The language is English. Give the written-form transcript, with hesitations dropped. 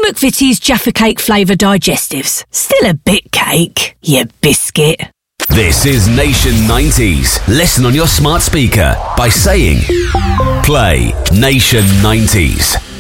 McVitie's Jaffa Cake flavour digestives. Still a bit cake, you biscuit. This is Nation 90s. Listen on your smart speaker by saying, play Nation 90s.